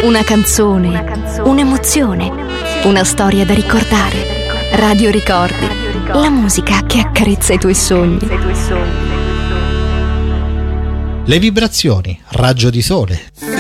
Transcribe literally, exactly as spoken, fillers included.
Una canzone, una canzone, un'emozione, una storia da ricordare. Radio Ricordi, la musica che accarezza i tuoi sogni. Le vibrazioni, raggio di sole.